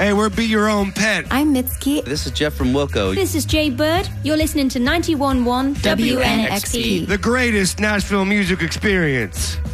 Hey, we're Be Your Own Pet. I'm Mitski. This is Jeff from Wilco. This is Jay Bird. You're listening to 91.1 WNXT. The greatest Nashville music experience.